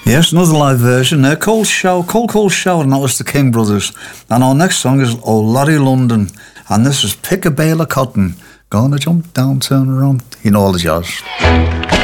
Yes, another live version. Cold Shower, and that was the King Brothers. And our next song is Oh Larry London, and this is Pick a Bale of Cotton. Gonna jump down, turn around. You know all the jazz.